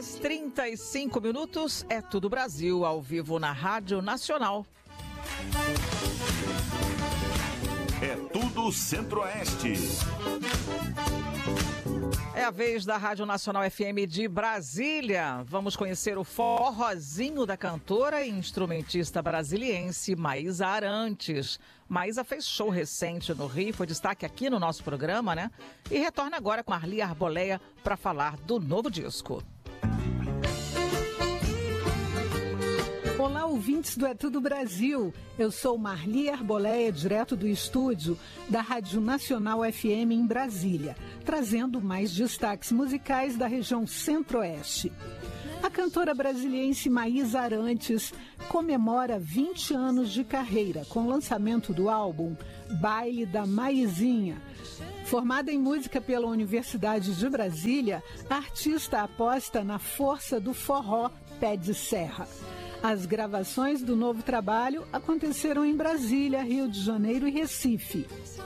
6h35, é Tudo Brasil, ao vivo na Rádio Nacional. É Tudo Centro-Oeste. É a vez da Rádio Nacional FM de Brasília. Vamos conhecer o forrozinho da cantora e instrumentista brasiliense Maísa Arantes. Maísa fez show recente no Rio, foi destaque aqui no nosso programa, né? E retorna agora com Marli Arboleia para falar do novo disco. Olá, ouvintes do É Tudo Brasil. Eu sou Marli Arboleia, direto do estúdio da Rádio Nacional FM em Brasília, trazendo mais destaques musicais da região Centro-Oeste. A cantora brasiliense Maísa Arantes comemora 20 anos de carreira com o lançamento do álbum Baile da Maisinha. Formada em música pela Universidade de Brasília, a artista aposta na força do forró pé de serra. As gravações do novo trabalho aconteceram em Brasília, Rio de Janeiro e Recife.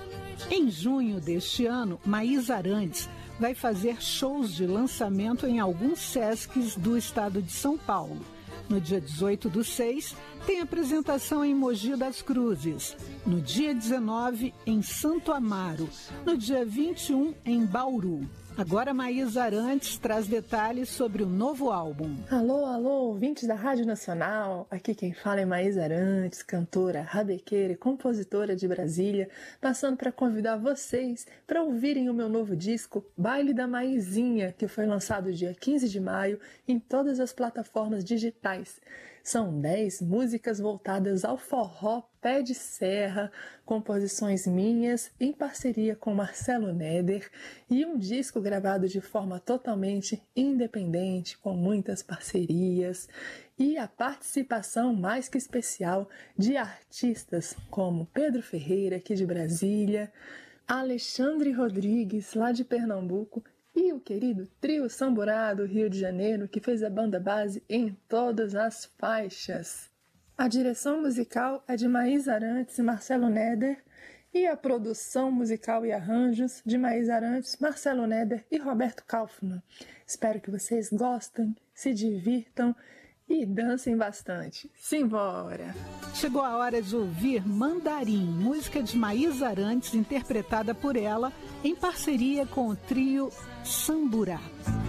Em junho deste ano, Maísa Arantes vai fazer shows de lançamento em alguns SESCs do estado de São Paulo. No dia 18/6, tem apresentação em Mogi das Cruzes. No dia 19, em Santo Amaro. No dia 21, em Bauru. Agora Maísa Arantes traz detalhes sobre o novo álbum. Alô, ouvintes da Rádio Nacional. Aqui quem fala é Maísa Arantes, cantora, rabequeira e compositora de Brasília, passando para convidar vocês para ouvirem o meu novo disco Baile da Maisinha, que foi lançado dia 15 de maio em todas as plataformas digitais. São 10 músicas voltadas ao forró pé de serra, composições minhas em parceria com Marcelo Neder e um disco gravado de forma totalmente independente, com muitas parcerias e a participação mais que especial de artistas como Pedro Ferreira, aqui de Brasília, Alexandre Rodrigues, lá de Pernambuco, e o querido Trio Samburá do Rio de Janeiro, que fez a banda base em todas as faixas. A direção musical é de Maísa Arantes e Marcelo Neder, e a produção musical e arranjos de Maísa Arantes, Marcelo Neder e Roberto Kaufmann. Espero que vocês gostem, se divirtam e dancem bastante. Simbora! Chegou a hora de ouvir Mandarim, música de Maísa Arantes, interpretada por ela em parceria com o Trio Samburá.